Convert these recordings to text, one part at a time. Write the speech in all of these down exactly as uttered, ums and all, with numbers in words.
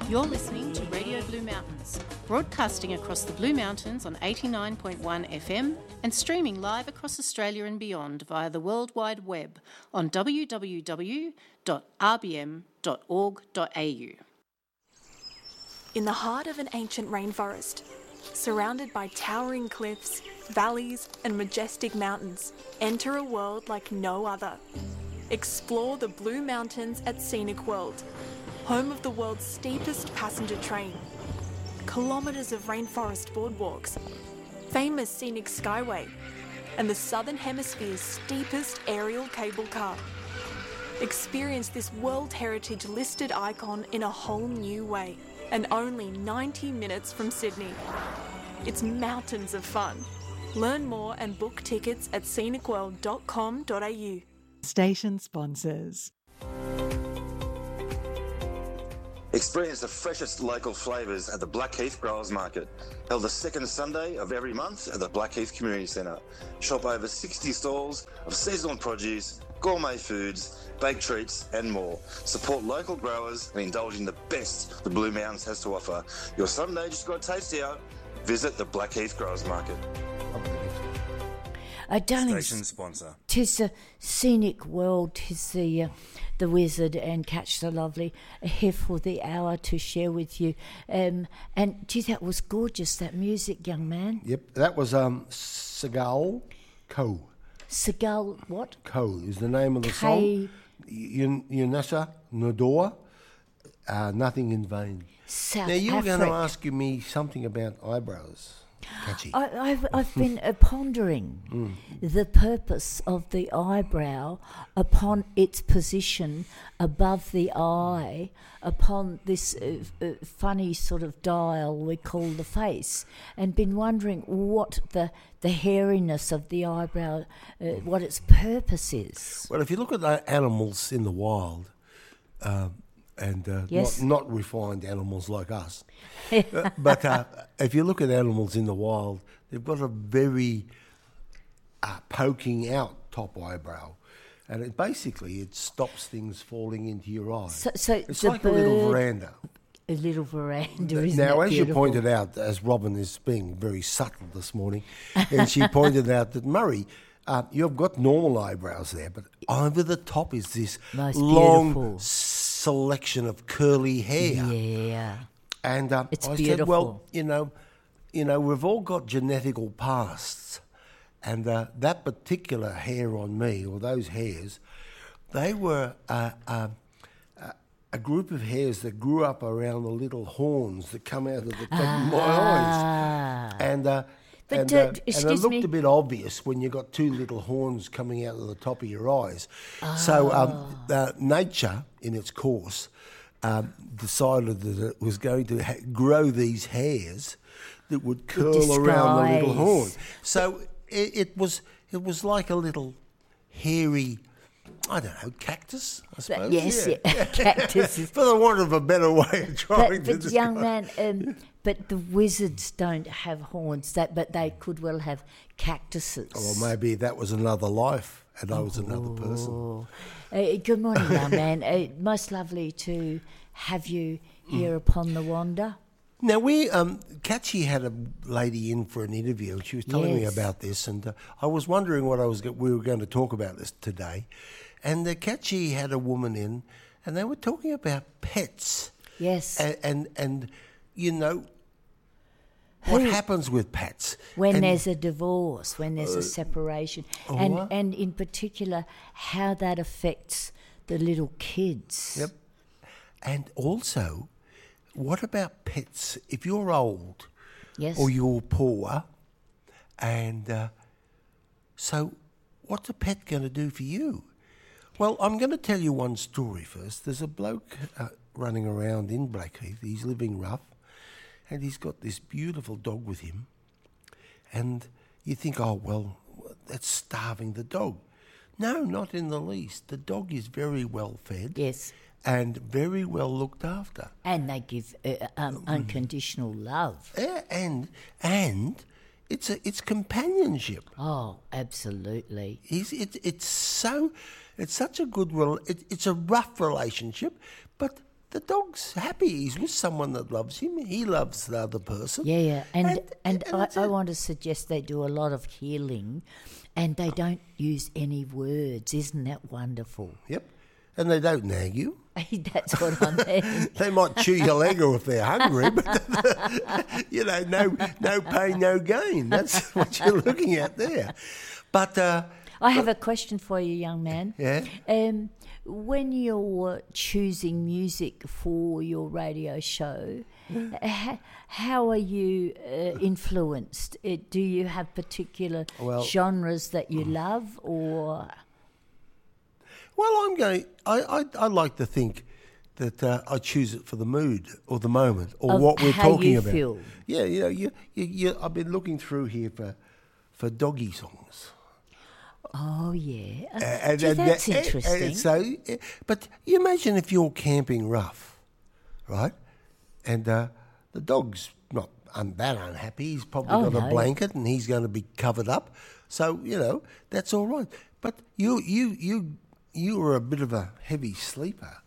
You're listening to Radio Blue Mountains, broadcasting across the Blue Mountains on eighty-nine point one F M and streaming live across Australia and beyond via the World Wide Web on w w w dot r b m dot org dot a u. In the heart of an ancient rainforest, surrounded by towering cliffs, valleys and majestic mountains, enter a world like no other. Explore the Blue Mountains at Scenic World, home of the world's steepest passenger train, kilometres of rainforest boardwalks, famous scenic skyway, and the Southern Hemisphere's steepest aerial cable car. Experience this World Heritage listed icon in a whole new way, and only ninety minutes from Sydney. It's mountains of fun. Learn more and book tickets at scenic world dot com dot a u. Station sponsors. Experience the freshest local flavours at the Blackheath Growers Market, held the second Sunday of every month at the Blackheath Community Centre. Shop over sixty stalls of seasonal produce, gourmet foods, baked treats and more. Support local growers and indulge in the best the Blue Mountains has to offer. Your Sunday just got tastier. Visit the Blackheath Growers Market. Uh, darling, Station sponsor. Tis a scenic world, tis the, uh, the Wizard and Catch the Lovely here for the hour to share with you. Um, and gee, that was gorgeous, that music, young man. Yep, that was um, Segal Ko. Segal, what? Ko is the name of the K- song. Yun- Yunasa Nodor, uh, Nothing in Vain. South now, you were going to Africa. ask me something about eyebrows. Catchy. I, I've, I've been uh, pondering Mm. the purpose of the eyebrow upon its position above the eye, upon this uh, uh, funny sort of dial we call the face, and been wondering what the the hairiness of the eyebrow, uh, what its purpose is. Well, if you look at the animals in the wild, um, and uh, Yes. not, not refined animals like us, uh, but uh, if you look at animals in the wild, they've got a very uh, poking out top eyebrow, and it basically it stops things falling into your eyes. So, so it's the like a little bird- veranda. A little veranda, isn't Now, it as beautiful? you pointed out, as Robin is being very subtle this morning, and she pointed out that, Murray, uh, you've got normal eyebrows there, but over the top is this Most long beautiful. selection of curly hair. Yeah. And uh, It's I said, well, beautiful. you know, you know, we've all got genetical pasts, and uh, that particular hair on me, or those hairs, they were uh, uh, uh, a group of hairs that grew up around the little horns that come out of the top of my eyes, and. Uh, But, and, uh, uh, and it excuse looked me. a bit obvious when you got two little horns coming out of the top of your eyes. So um, uh, nature, in its course, um, decided that it was going to ha- grow these hairs that would curl around the little disguise. horn. So it, it was it was like a little hairy, I don't know, cactus, I suppose. Yes, yeah. Cactus is- For the want of a better way of trying But, to but describe. young man, um, but the wizards don't have horns. That, but they could well have cactuses. Well, maybe that was another life and I was another person. Oh. Uh, good morning, young man. Uh, most lovely to have you here upon the wander. Now, we, um, Catchy had a lady in for an interview and she was telling me Yes. about this, and uh, I was wondering what I was go- we were going to talk about this today. And uh, Catchy had a woman in and they were talking about pets. Yes. And, and, and you know, what Who- happens with pets. When And- there's a divorce, when there's a separation, and what? and in particular how that affects the little kids. Yep. And also, what about pets? If you're old Yes. or you're poor, and uh, so what's a pet going to do for you? Well, I'm going to tell you one story first. There's a bloke uh, running around in Blackheath. He's living rough, and he's got this beautiful dog with him. And you think, oh, well, that's starving the dog. No, not in the least. The dog is very well fed. Yes. And very well looked after. And they give uh, um, unconditional love. Yeah, and and it's a, it's companionship. Oh, absolutely. It's it's it's so it's such a good rel- it, it's a rough relationship, but the dog's happy. He's with someone that loves him. He loves the other person. Yeah, yeah. And and, And- and I, that's I it. want to suggest they do a lot of healing and they don't use any words. Isn't that wonderful? Yep. And they don't nag you. That's what I mean. They might chew your leg off if they're hungry, but, you know, no no pain, no gain. That's what you're looking at there. But, uh, I have a question for you, young man. Yeah? Um, when you're choosing music for your radio show, h- how are you uh, influenced? Uh, do you have particular Well- genres that you love, or well, I'm going, I, I, I like to think that uh, I choose it for the mood or the moment or Of what we're how talking you about. feel. Yeah, you know, you, you, you, I've been looking through here for, for doggy songs. oh yeah, uh, And, gee, and that's that- and- interesting. and so, eh, but you imagine if you're camping rough, right? And uh, the dog's not un- that unhappy. He's probably Oh, got no. a blanket and he's going to be covered up. So you know that's all right. But you, you, you, you are a bit of a heavy sleeper,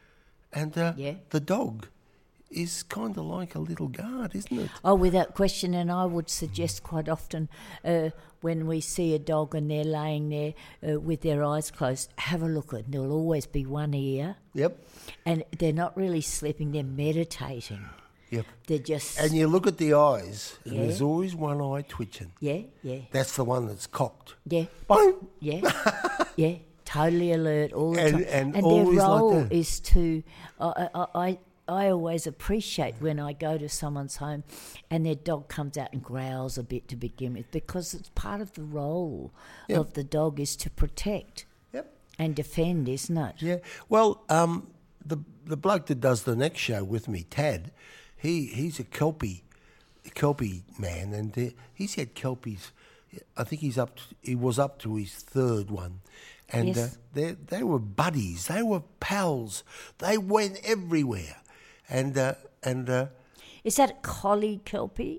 and uh, Yeah. the dog is kind of like a little guard, isn't it? Oh, without question, and I would suggest quite often uh, when we see a dog and they're laying there uh, with their eyes closed, have a look at it. There'll always be one ear, Yep, and they're not really sleeping, they're meditating. yep. They're just... And you look at the eyes, and Yeah. there's always one eye twitching. yeah, yeah, That's the one that's cocked. yeah, Boom. yeah, yeah, totally alert all the And- time. and their always like role that. is to... I I, I I always appreciate when I go to someone's home and their dog comes out and growls a bit to begin with, because it's part of the role Yep. of the dog is to protect Yep. and defend, isn't it? Yeah. Well, um, the the bloke that does the next show with me, Tad, he he's a Kelpie, a Kelpie man, and uh, he's had Kelpies. I think he's up. To, he was up to his third one, and Yes. uh, they they were buddies. They were pals. They went everywhere, and uh, and. Uh, Is that a collie kelpie?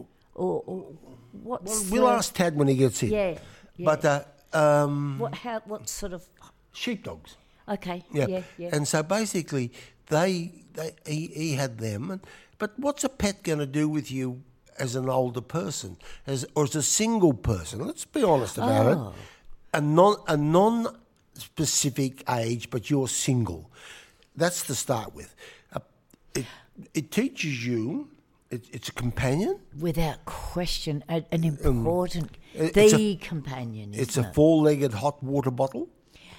Or, or what's... well, we'll uh, ask Tad when he gets here. Yeah, yeah. But uh, um, What, how, what sort of... sheepdogs. Okay, Yeah. yeah, yeah. And so basically, they, they he, he had them. And, but what's a pet going to do with you as an older person, as or as a single person? Let's be honest about Oh. it. A non a non specific age, but you're single. That's to start with. Uh, it it teaches you. It, it's a companion. Without question, a, an important... Um, it- the it's a- companion, isn't It's a it? four-legged hot water bottle.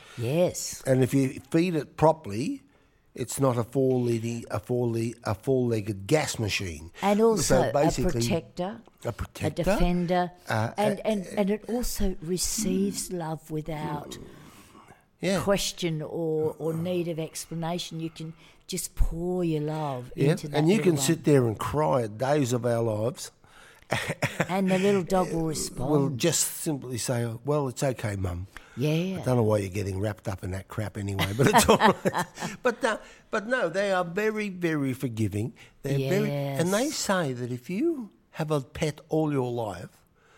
Yes. And if you feed it properly, it's not a four legged a four le- a four legged gas machine. And also So a basically- protector, a protector, defender, uh, and, uh, and, and it also receives love without Yeah, question or, or need of explanation. You can just pour your love yeah. into that And you little can one. sit there and cry at days of our lives. and the little dog will We'll respond. just simply say, "Well, it's okay, Mum. yeah. I don't know why you're getting wrapped up in that crap anyway, but it's all right." But uh, but no, they are very very forgiving. They're very, and they Yes. say that if you have a pet all your life,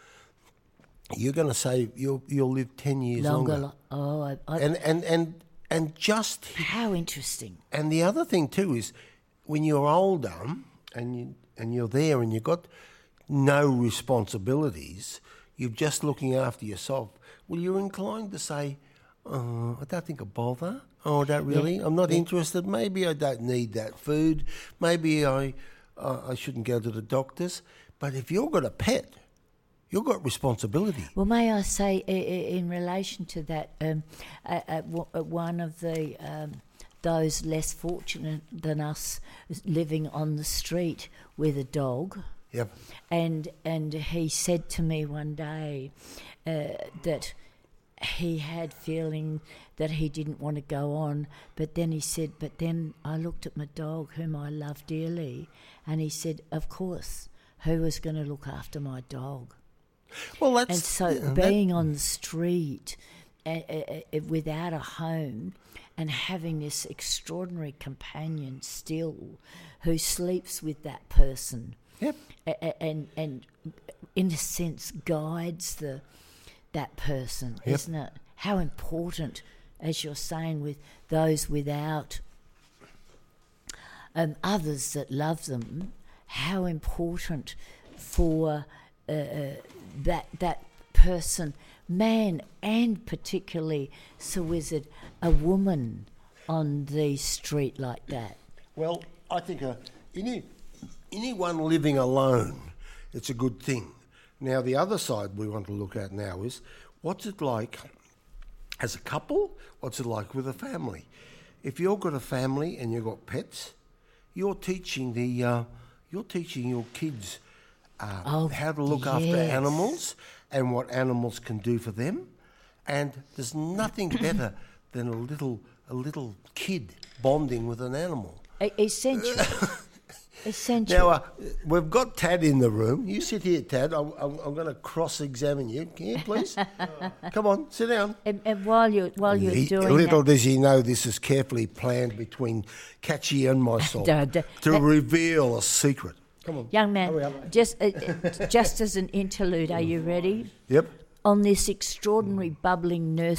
you're going to say you'll you'll live ten years Longer. longer. Li- oh, I, I, And and and and just how interesting. and the other thing too is when you're older and you and you're there and you've got no responsibilities, you're just looking after yourself. Well, you're inclined to say, "Oh, I don't think I bother. Oh, I don't really. I'm not interested. Maybe I don't need that food. Maybe I uh, I shouldn't go to the doctors." But if you've got a pet, you've got responsibility. Well, may I say, i- i- in relation to that, um, uh, uh, w- uh, one of the um, those less fortunate than us is living on the street with a dog, Yep. and and he said to me one day uh, that he had feeling that he didn't want to go on, but then he said, but then I looked at my dog, whom I love dearly, and he said, of course, who was going to look after my dog? Well, that's And so you know, that- being on the street uh, uh, uh, without a home and having this extraordinary companion still who sleeps with that person Yep. a- a- and, and in a sense guides the that person, Yep. isn't it? How important, as you're saying, with those without and others that love them, how important for uh, uh, that that person, man, and particularly, Sir Wizard, a woman on the street like that. Well, I think uh, any anyone living alone, it's a good thing. Now, the other side we want to look at now is what's it like as a couple? What's it like with a family? If you've got a family and you've got pets, you're teaching the uh, you're teaching your kids uh, Oh, how to look after yes. animals and what animals can do for them. And there's nothing better than a little a little kid bonding with an animal. E- Essential. Essential. Now, uh, we've got Tad in the room. You sit here, Tad. I'm, I'm, I'm going to cross-examine you. Can you, please? Come on, sit down. and, and while you're while you're He- doing little that, does he know this is carefully planned between Catchy and myself Duh, duh. to That- reveal a secret. Come on. young Hurry man, up. just uh, uh, just as an interlude, are you ready? Yep. On this extraordinary bubbling nursery